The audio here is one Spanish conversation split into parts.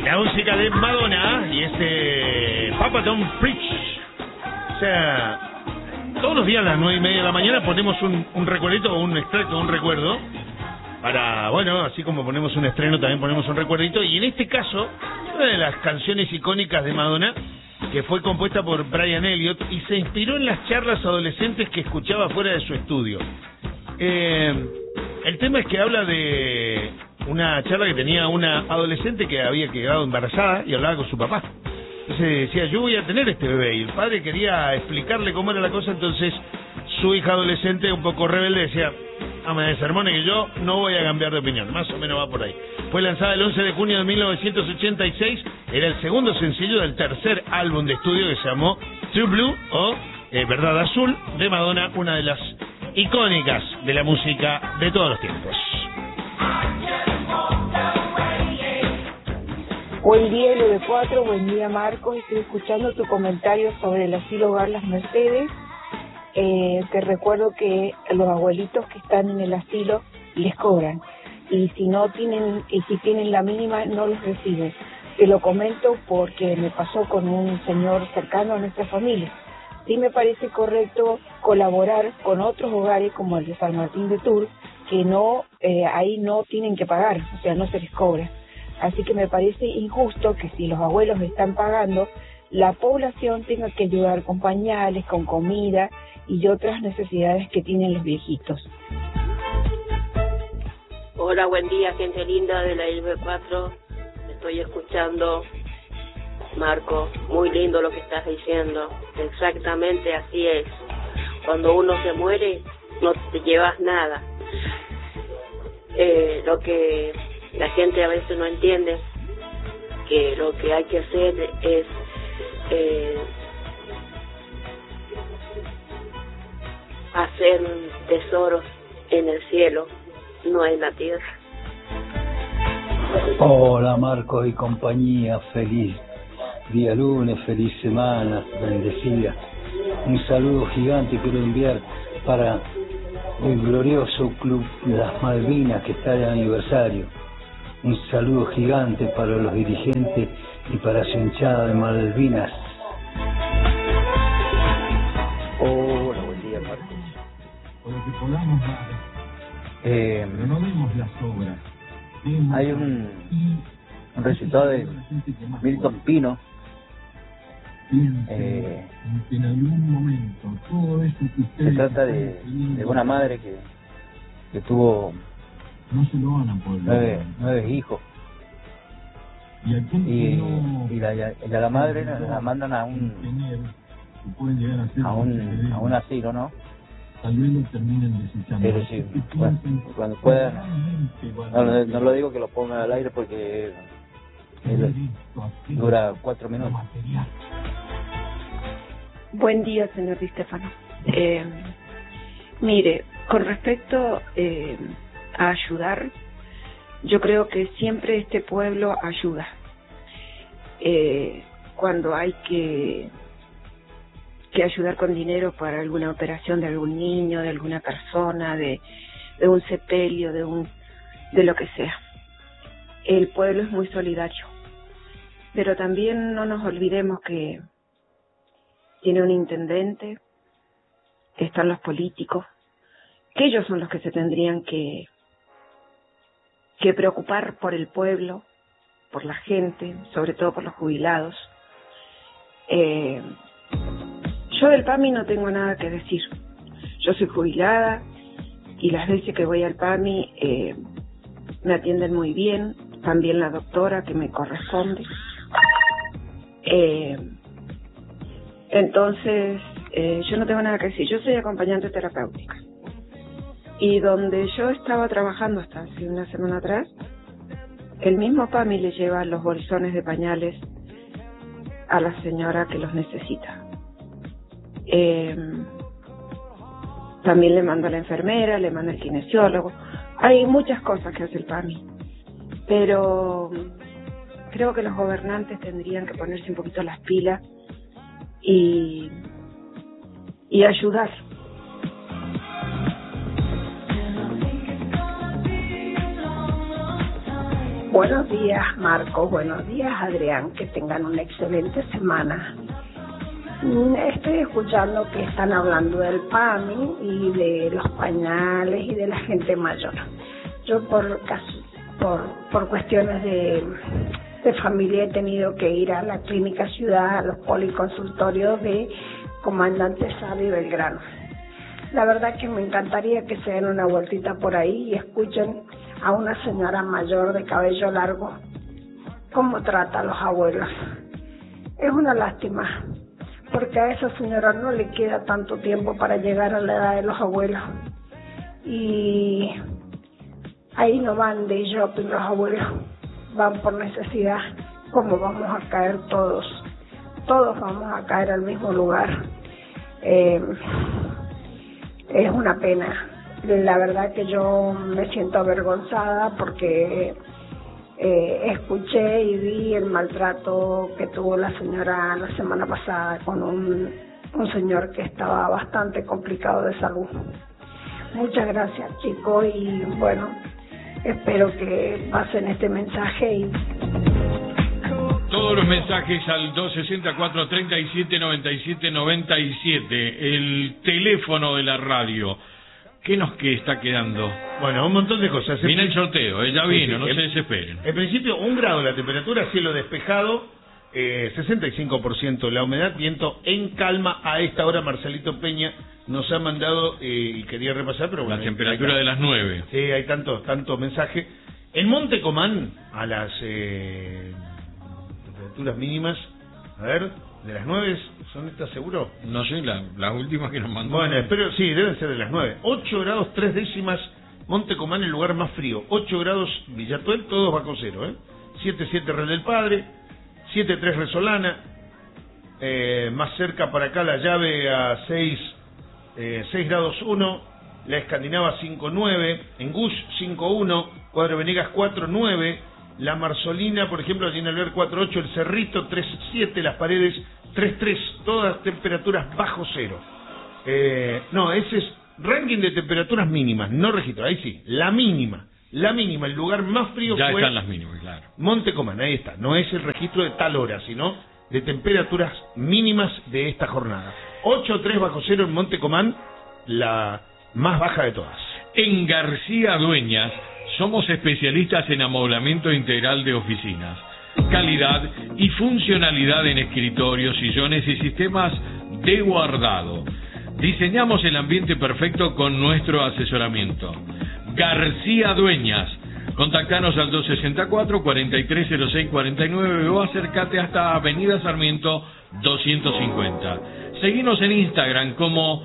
La música de Madonna y este Papa Don't Preach. O sea, todos los días a las 9:30 de la mañana ponemos un recuerdito o un extracto, un recuerdo. Para, bueno, así como ponemos un estreno, también ponemos un recuerdito. Y en este caso, una de las canciones icónicas de Madonna, que fue compuesta por Brian Elliott y se inspiró en las charlas adolescentes que escuchaba fuera de su estudio. El tema es que habla de una charla que tenía una adolescente que había quedado embarazada y hablaba con su papá. Entonces decía, yo voy a tener este bebé, y el padre quería explicarle cómo era la cosa. Entonces su hija adolescente, un poco rebelde, decía, no me desarmone que yo no voy a cambiar de opinión. Más o menos va por ahí. Fue lanzada el 11 de junio de 1986, era el segundo sencillo del tercer álbum de estudio que se llamó True Blue o Verdad Azul de Madonna, una de las icónicas de la música de todos los tiempos. Buen día, LB4, buen día, Marcos. Estoy escuchando tu comentario sobre el asilo Hogar Las Mercedes. Te recuerdo que los abuelitos que están en el asilo les cobran, y si no tienen, y si tienen la mínima, no los reciben. Te lo comento porque me pasó con un señor cercano a nuestra familia. Sí me parece correcto colaborar con otros hogares como el de San Martín de Tours, que no, ahí no tienen que pagar, o sea, no se les cobra. Así que me parece injusto que si los abuelos están pagando, la población tenga que ayudar con pañales, con comida y otras necesidades que tienen los viejitos. Hola, buen día, gente linda de la LB4. Estoy escuchando, Marco, muy lindo lo que estás diciendo. Exactamente así es. Cuando uno se muere, no te llevas nada. Lo que la gente a veces no entiende, que lo que hay que hacer es hacer tesoros en el cielo, no en la tierra. Hola, Marcos y compañía, feliz día lunes, feliz semana, bendecida. Un saludo gigante quiero enviar para el glorioso Club Las Malvinas que está de aniversario. Un saludo gigante para los dirigentes y para su hinchada de Malvinas. Hola, buen día, Marcos. Hay un recitado de Milton Pino se trata de una madre que tuvo 9 hijos y la madre la mandan a un asilo, ¿no? Pero sí, bueno, cuando puedan, no lo digo que lo pongan al aire porque dura 4 minutos. Buen día, señor Di Stefano. Mire, con respecto a ayudar, yo creo que siempre este pueblo ayuda. Cuando hay que ayudar con dinero para alguna operación de algún niño, de alguna persona, de un sepelio, de lo que sea. El pueblo es muy solidario. Pero también no nos olvidemos que tiene un intendente, están los políticos, que ellos son los que se tendrían que preocupar por el pueblo, por la gente, sobre todo por los jubilados. Yo del PAMI no tengo nada que decir. Yo soy jubilada y las veces que voy al PAMI me atienden muy bien, también la doctora que me corresponde. Entonces, yo no tengo nada que decir. Yo soy acompañante terapéutica. Y donde yo estaba trabajando hasta hace una semana atrás, el mismo PAMI le lleva los bolsones de pañales a la señora que los necesita. También le manda a la enfermera, le manda al kinesiólogo. Hay muchas cosas que hace el PAMI. Pero creo que los gobernantes tendrían que ponerse un poquito las pilas y ayudar. Buenos días, Marco. Buenos días, Adrián. Que tengan una excelente semana. Estoy escuchando que están hablando del PAMI y de los pañales y de la gente mayor. Yo por cuestiones de familia he tenido que ir a la Clínica Ciudad, a los policonsultorios de Comandante Sadi Belgrano. La verdad que me encantaría que se den una vueltita por ahí y escuchen a una señora mayor de cabello largo cómo trata a los abuelos. Es una lástima, porque a esa señora no le queda tanto tiempo para llegar a la edad de los abuelos. Y ahí no van de shopping los abuelos, van por necesidad. ¿Cómo vamos a caer todos? Todos vamos a caer al mismo lugar. Es una pena. La verdad que yo me siento avergonzada porque escuché y vi el maltrato que tuvo la señora la semana pasada con un señor que estaba bastante complicado de salud. Muchas gracias, chicos, y bueno, espero que pasen este mensaje y... Todos los mensajes al 264-3797-97, el teléfono de la radio. ¿Qué nos está quedando? Bueno, un montón de cosas. Viene el sorteo, ya vino, no se desesperen. En principio, 1 grado la temperatura, cielo despejado, 65% la humedad, viento en calma. A esta hora Marcelito Peña nos ha mandado, y quería repasar, pero bueno... La temperatura de las 9. Sí, hay tanto mensaje. En Monte Comán, a las temperaturas mínimas, a ver... ¿De las 9 son estas seguro? No sé, las últimas que nos mandó. Bueno, espero, sí, deben ser de las 9. 8 grados 3 décimas, Monte Comán, el lugar más frío. 8 grados Villatuel, todos bajo cero, 7.7 Real del Padre, 7.3 Resolana, más cerca para acá La Llave a 6 grados 1, La Escandinava 5.9, en Gush 5.1, Cuadro Venegas 4.9, La Marsolina, por ejemplo, allí en Alvear 4.8, El Cerrito 3.7, Las Paredes 3.3, todas temperaturas bajo cero. No, ese es ranking de temperaturas mínimas, no registro, ahí sí, la mínima, el lugar más frío ya fue... Ya están las mínimas, claro. Monte Comán, ahí está, no es el registro de tal hora, sino de temperaturas mínimas de esta jornada. 8.3 bajo cero en Monte Comán, la más baja de todas. En García Dueñas somos especialistas en amoblamiento integral de oficinas, calidad y funcionalidad en escritorios, sillones y sistemas de guardado. Diseñamos el ambiente perfecto con nuestro asesoramiento. García Dueñas. Contactanos al 264-430649 o acércate hasta Avenida Sarmiento 250. Seguinos en Instagram como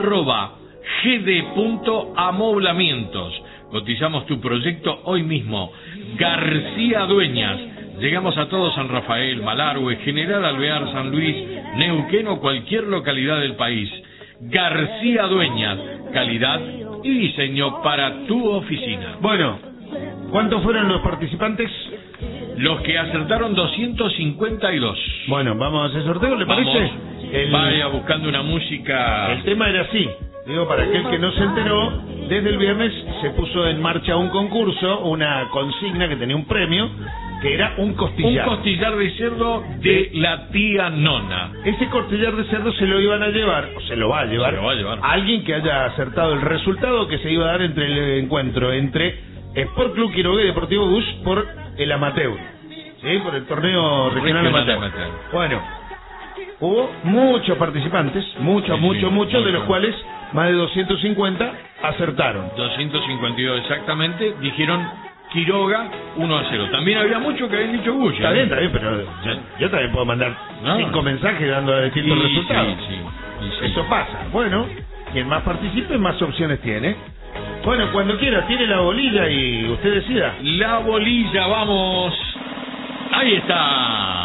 @gd.amoblamientos. Cotizamos tu proyecto hoy mismo. García Dueñas. Llegamos a todo San Rafael, Malargüe, General Alvear, San Luis, Neuquén o cualquier localidad del país. García Dueñas. Calidad y diseño para tu oficina. Bueno, ¿cuántos fueron los participantes? Los que acertaron 252. Bueno, vamos a hacer sorteo, ¿le parece? Vaya buscando una música. El tema era así. Digo, para aquel que no se enteró, desde el viernes se puso en marcha un concurso, una consigna que tenía un premio, que era un costillar. Un costillar de cerdo de la tía Nona. Ese costillar de cerdo se lo iban a llevar, o se lo va a llevar, a alguien que haya acertado el resultado que se iba a dar entre el encuentro entre Sport Club Quiroga y Deportivo Bush por el amateur, ¿sí? Por el torneo regional amateur. Bueno, hubo muchos participantes, muchos, de los cuales más de 250 acertaron. 252 exactamente, dijeron Quiroga 1-0. También había muchos que habían dicho Bush. Está bien, pero yo también puedo mandar 5 mensajes dando distintos resultados. Sí. Eso pasa. Bueno, quien más participe, más opciones tiene. Bueno, cuando quiera, tire la bolilla y usted decida. La bolilla, vamos. Ahí está.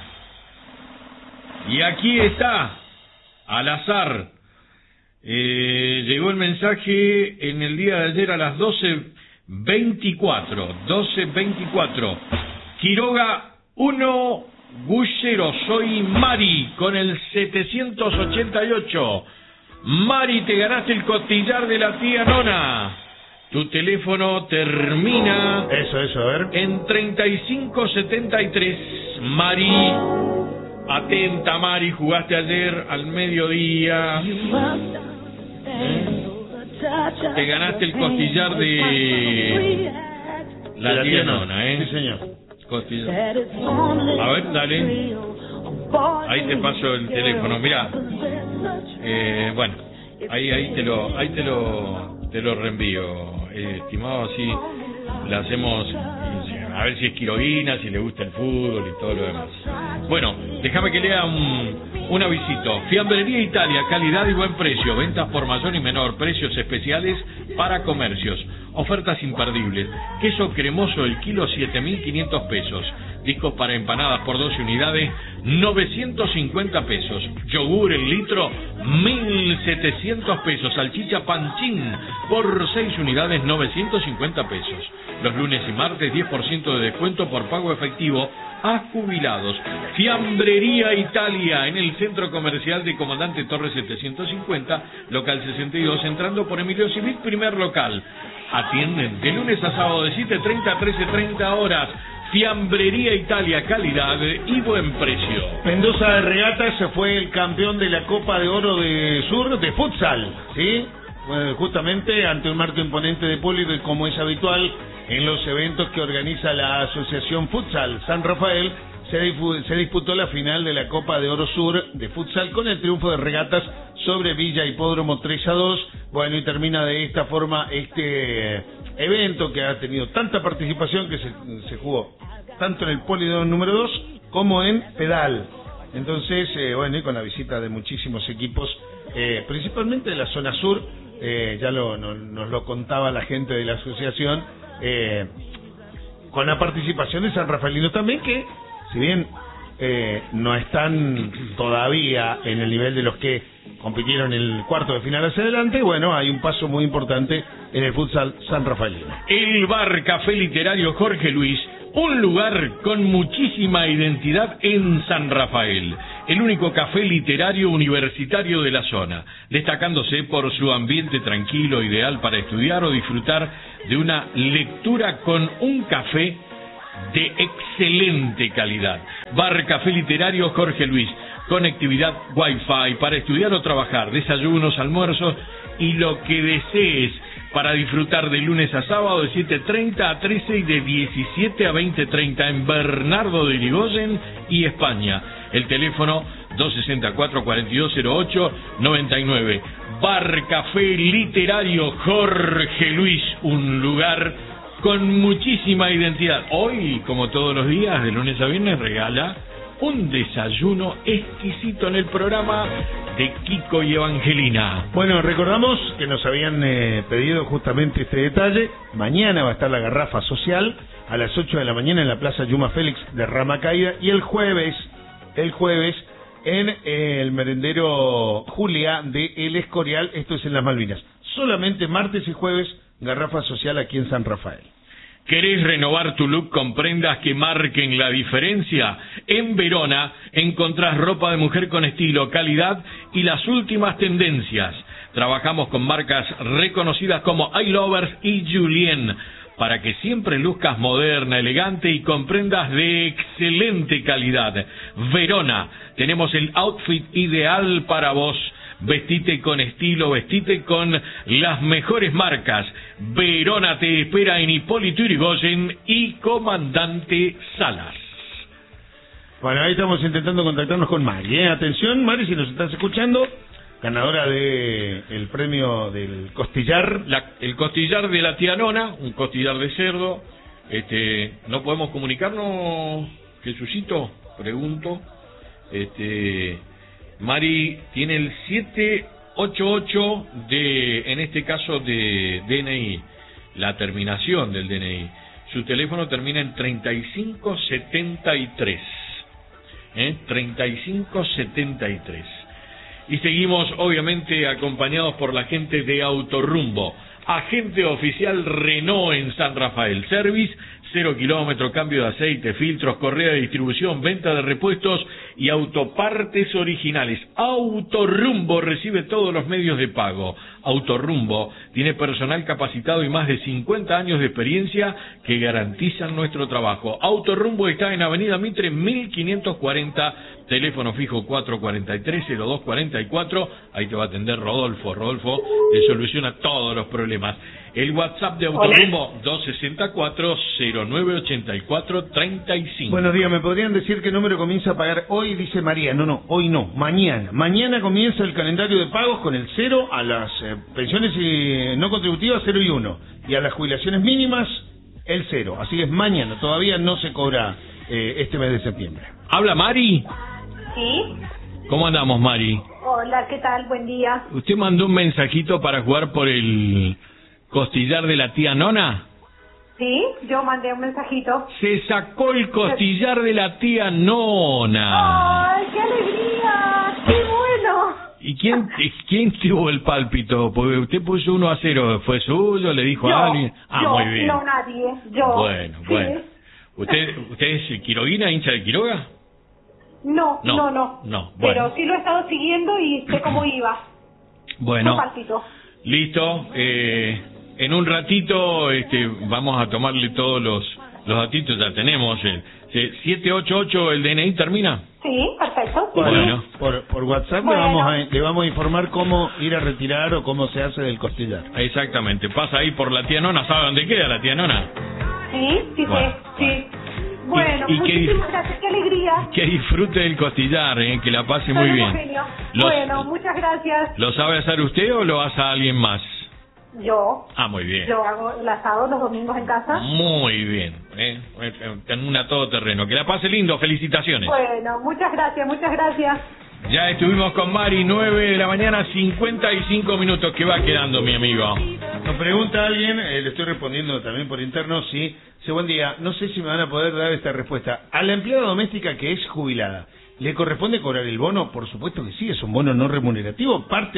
Y aquí está, al azar. Llegó el mensaje en el día de ayer a las 12:24. Quiroga 1, Bullero. Soy Mari con el 788. Mari, te ganaste el costillar de la tía Nona. Tu teléfono termina... Eso, a ver. En 3573. Mari. Atenta, Mari, jugaste ayer al mediodía. Te ganaste el costillar de la Tianona, Sí, señor. Costillar. A ver, dale. Ahí te paso el teléfono, mirá. Bueno, ahí te lo reenvío, estimado, así le hacemos, a ver si es quiroguina, si le gusta el fútbol y todo lo demás. Bueno, déjame que lea un avisito. Fiambrería Italia, calidad y buen precio, ventas por mayor y menor, precios especiales para comercios, ofertas imperdibles. Queso cremoso el kilo 7.500 pesos. Discos para empanadas por 12 unidades, 950 pesos. Yogur el litro, 1.700 pesos. Salchicha Panchín por 6 unidades, 950 pesos. Los lunes y martes, 10% de descuento por pago efectivo a jubilados. Fiambrería Italia, en el Centro Comercial de Comandante Torres 750, local 62, entrando por Emilio Civil, primer local. Atienden de lunes a sábado de 7:30 a 13:30 horas. Fiambrería Italia, calidad y buen precio. Mendoza de Regatas se fue el campeón de la Copa de Oro de Sur de futsal, ¿sí? Justamente ante un marco imponente de público y como es habitual en los eventos que organiza la Asociación Futsal San Rafael, se disputó la final de la Copa de Oro Sur de futsal con el triunfo de Regatas sobre Villa Hipódromo 3-2. Bueno, y termina de esta forma este evento que ha tenido tanta participación que se jugó tanto en el Polideportivo número 2 como en Pedal. Entonces, bueno, y con la visita de muchísimos equipos, principalmente de la zona sur, ya nos lo contaba la gente de la asociación, con la participación de San Rafaelino también, que si bien no están todavía en el nivel de los que compitieron en el cuarto de final hacia adelante, bueno, hay un paso muy importante en el futsal San Rafaelino. El Bar Café Literario Jorge Luis, un lugar con muchísima identidad en San Rafael, el único café literario universitario de la zona, destacándose por su ambiente tranquilo, ideal para estudiar o disfrutar de una lectura con un café de excelente calidad. Bar Café Literario Jorge Luis, conectividad Wi-Fi para estudiar o trabajar, desayunos, almuerzos y lo que desees para disfrutar de lunes a sábado de 7:30 a 13 y de 17 a 20:30 en Bernardo de Irigoyen y España. El teléfono 264-4208-99. Bar Café Literario Jorge Luis, un lugar con muchísima identidad. Hoy, como todos los días, de lunes a viernes, regala un desayuno exquisito en el programa de Kiko y Evangelina. Bueno, recordamos que nos habían pedido justamente este detalle. Mañana va a estar la garrafa social a las 8 de la mañana en la Plaza Yuma Félix de Rama Caída, y el jueves en el merendero Julia de El Escorial, esto es en las Malvinas. Solamente martes y jueves, garrafa social aquí en San Rafael. ¿Querés renovar tu look con prendas que marquen la diferencia? En Verona encontrás ropa de mujer con estilo, calidad y las últimas tendencias. Trabajamos con marcas reconocidas como I Lovers y Julien, para que siempre luzcas moderna, elegante y con prendas de excelente calidad. Verona, tenemos el outfit ideal para vos. Vestite con estilo, vestite con las mejores marcas. Verona te espera en Hipólito Yrigoyen y Comandante Salas. Bueno, ahí estamos intentando contactarnos con Mari. Atención, Mari, si nos estás escuchando, ganadora de el premio del costillar. El costillar de la Tianona, un costillar de cerdo. ¿No podemos comunicarnos, Jesucito? Pregunto. Mari tiene el 788 en este caso de DNI, la terminación del DNI. Su teléfono termina en 3573. 3573. Y seguimos obviamente acompañados por la gente de Autorrumbo, agente oficial Renault en San Rafael. Service, 0 kilómetro, cambio de aceite, filtros, correa de distribución, venta de repuestos y autopartes originales. Autorrumbo recibe todos los medios de pago. Autorrumbo tiene personal capacitado y más de 50 años de experiencia que garantizan nuestro trabajo. Autorrumbo está en Avenida Mitre 1540, teléfono fijo 443-0244, ahí te va a atender Rodolfo. Rodolfo te soluciona todos los problemas. El WhatsApp de Autorrumbo 264-0984-35. Buenos días, ¿me podrían decir qué número comienza a pagar hoy? Dice María. No, hoy no, mañana. Mañana comienza el calendario de pagos con el 0 a las pensiones no contributivas 0 y 1. Y a las jubilaciones mínimas el 0. Así es mañana, todavía no se cobra este mes de septiembre. ¿Habla Mari? Sí. ¿Cómo andamos, Mari? Hola, ¿qué tal? Buen día. ¿Usted mandó un mensajito para jugar por el costillar de la tía Nona? Sí, yo mandé un mensajito. Se sacó el costillar de la tía Nona. ¡Ay, qué alegría! ¡Qué bueno! ¿Y quién tuvo el pálpito? Porque usted puso 1-0, ¿fue suyo? ¿Le dijo a alguien? Yo, muy bien. No, nadie, yo. Bueno. ¿Usted es quiroguina, hincha de Quiroga? No. Bueno. Pero sí lo he estado siguiendo y sé cómo iba. Bueno, pálpito. Listo. En un ratito vamos a tomarle todos los datitos, ya tenemos. 788 el DNI termina. Sí, perfecto. Sí. Bueno. Por WhatsApp le vamos a informar cómo ir a retirar o cómo se hace del costillar. Exactamente. Pasa ahí por la tía Nona. ¿Sabe dónde queda la tía Nona? Sí. Bueno, muchísimas gracias. Qué alegría. Que disfrute del costillar, que la pase muy bien. Bueno, muchas gracias. ¿Lo sabe hacer usted o lo hace alguien más? Yo. Muy bien. Yo hago el asado los domingos en casa. Muy bien. En una todoterreno. Que la pase lindo. Felicitaciones. Bueno, muchas gracias. Ya estuvimos con Mari, 9 de la mañana, 55 minutos. ¿Qué va quedando, mi amigo? Nos pregunta alguien, le estoy respondiendo también por interno, sí. Dice, buen día, no sé si me van a poder dar esta respuesta. A la empleada doméstica que es jubilada, ¿le corresponde cobrar el bono? Por supuesto que sí, es un bono no remunerativo, parte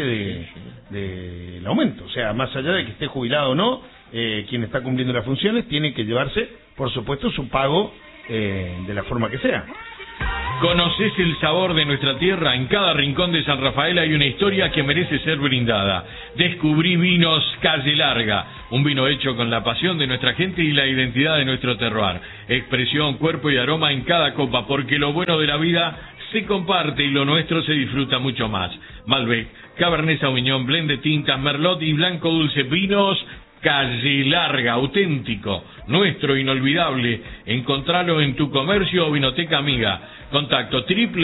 del aumento. O sea, más allá de que esté jubilado o no, quien está cumpliendo las funciones tiene que llevarse, por supuesto, su pago de la forma que sea. ¿Conoces el sabor de nuestra tierra? En cada rincón de San Rafael hay una historia que merece ser brindada. Descubrí Vinos Calle Larga, un vino hecho con la pasión de nuestra gente y la identidad de nuestro terroir. Expresión, cuerpo y aroma en cada copa, porque lo bueno de la vida se comparte y lo nuestro se disfruta mucho más. Malbec, Cabernet Sauvignon, blend de tintas, Merlot y blanco dulce. Vinos Calle Larga, auténtico, nuestro, inolvidable. Encontralo en tu comercio o vinoteca amiga. Contacto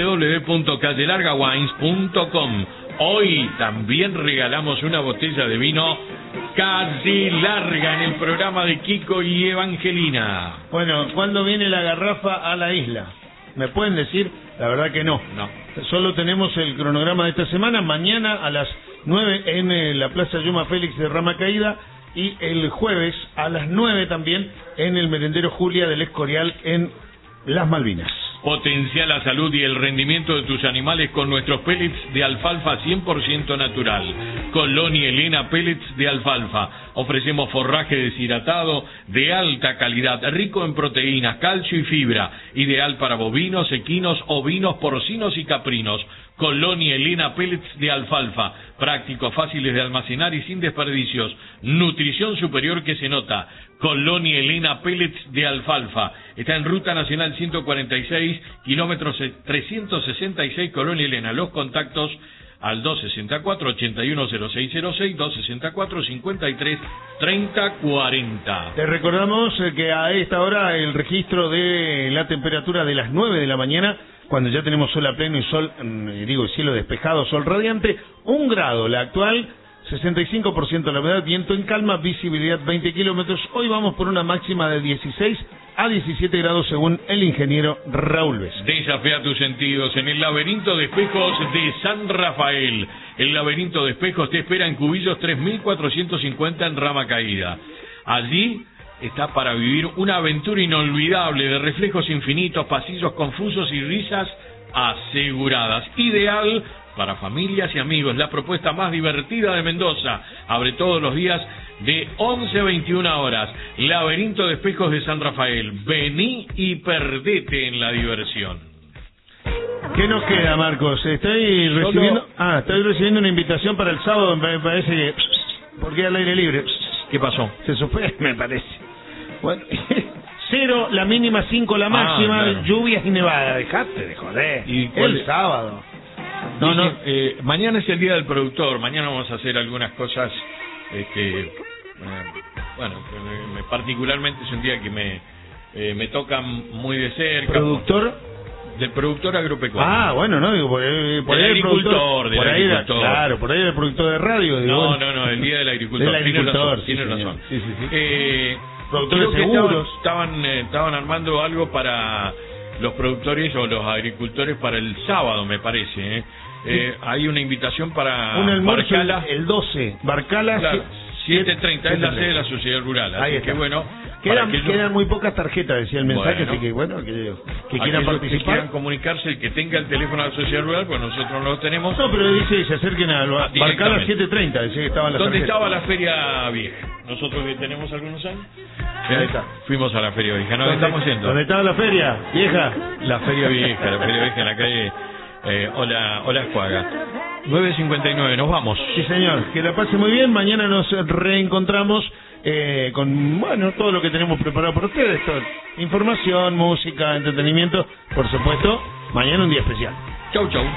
www.callelargawines.com. Hoy también regalamos una botella de vino Calle Larga en el programa de Kiko y Evangelina. Bueno, ¿cuándo viene la garrafa a la isla? ¿Me pueden decir? La verdad que no. Solo tenemos el cronograma de esta semana. Mañana a las 9 en la Plaza Yuma Félix de Rama Caída. Y el jueves a las 9 también en el merendero Julia del Escorial en Las Malvinas. Potencia la salud y el rendimiento de tus animales con nuestros pellets de alfalfa 100% natural. Colonia Elena Pellets de alfalfa. Ofrecemos forraje deshidratado de alta calidad, rico en proteínas, calcio y fibra. Ideal para bovinos, equinos, ovinos, porcinos y caprinos. Colonia Elena Pellets de alfalfa. Prácticos, fáciles de almacenar y sin desperdicios. Nutrición superior que se nota. Colonia Elena Pellets de alfalfa. Está en Ruta Nacional 146, kilómetros 366, Colonia Elena. Los contactos al 264-810606, 264-53-3040. Te recordamos que a esta hora el registro de la temperatura de las 9 de la mañana, cuando ya tenemos sol a pleno y cielo despejado, sol radiante, 1 grado la actual, 65% la humedad, viento en calma, visibilidad 20 kilómetros. Hoy vamos por una máxima de 16 a 17 grados según el ingeniero Raúl Bes. Desafía tus sentidos en el laberinto de espejos de San Rafael. El laberinto de espejos te espera en Cubillos 3450 en Rama Caída. Allí está para vivir una aventura inolvidable de reflejos infinitos, pasillos confusos y risas aseguradas. Ideal para familias y amigos, la propuesta más divertida de Mendoza. Abre todos los días de 11 a 21 horas. Laberinto de Espejos de San Rafael. Vení y perdete en la diversión. ¿Qué nos queda, Marcos? Estoy recibiendo una invitación para el sábado, me parece que... porque al aire libre. ¿Qué pasó? Se suspende, me parece. Bueno, 0 la mínima, 5 la máxima, claro. Lluvias y nevada. Dejate de joder. ¿Y el sábado. Mañana es el día del productor. Mañana vamos a hacer algunas cosas que particularmente es un día que me tocan muy de cerca. ¿Productor? Del productor agropecuario. Bueno, no, digo, por ahí del agricultor. Claro, por ahí el productor de radio. Digo, no, el día del agricultor. Del agricultor, Tiene razón. Sí. Productores seguros. Estaban armando algo para los productores o los agricultores para el sábado, me parece. Hay una invitación para un almuerzo Barcala. El 12. Barcala. Claro, 7:30 es la sede de la sociedad rural. Así que bueno. Quedan muy pocas tarjetas, decía el mensaje, así que que quieran participar. Que quieran comunicarse, el que tenga el teléfono de la sociedad rural, pues nosotros no lo tenemos. No, pero dice, se acerquen a Barcala 7:30, decía que estaban las ¿Dónde tarjetas? estaba la feria vieja? Nosotros que tenemos algunos años. Ahí está. Fuimos a la feria vieja, ¿no? Estamos yendo. ¿Dónde estaba la feria vieja? La feria vieja en la calle Hola Escuaga. 9:59, nos vamos. Sí, señor, que la pase muy bien. Mañana nos reencontramos con todo lo que tenemos preparado para ustedes. Información, música, entretenimiento, por supuesto. Mañana un día especial. Chau.